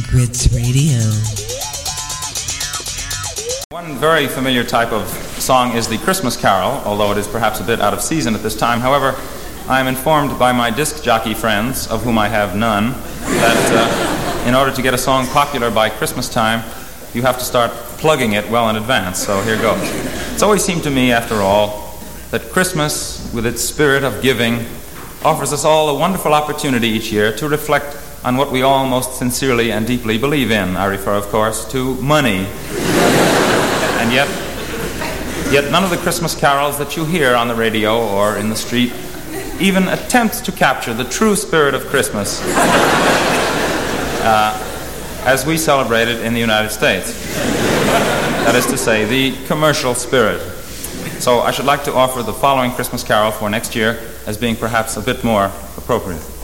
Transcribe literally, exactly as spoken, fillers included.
Secrets Radio. One very familiar type of song is the Christmas Carol, although it is perhaps a bit out of season at this time. However, I am informed by my disc jockey friends, of whom I have none, that uh, in order to get a song popular by Christmas time, you have to start plugging it well in advance. So here goes. It's always seemed to me, after all, that Christmas, with its spirit of giving, offers us all a wonderful opportunity each year to reflect on what we all most sincerely and deeply believe in. I refer, of course, to money. And yet, yet none of the Christmas carols that you hear on the radio or in the street even attempt to capture the true spirit of Christmas uh, as we celebrate it in the United States. That is to say, the commercial spirit. So I should like to offer the following Christmas carol for next year as being perhaps a bit more appropriate.